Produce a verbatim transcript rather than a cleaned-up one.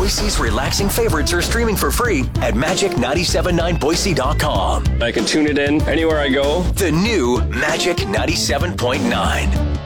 Boise's relaxing favorites are streaming for free at magic nine seven nine boise dot com. I can tune it in anywhere I go. The new Magic ninety-seven point nine.